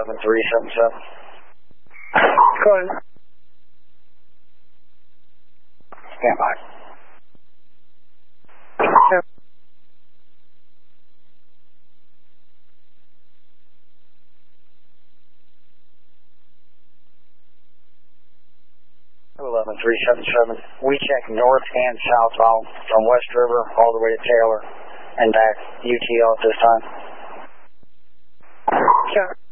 211-377. Go ahead. Stand by. Yeah. 211-377. We check north and southbound from West River all the way to Taylor and back UTL at this time. Yeah.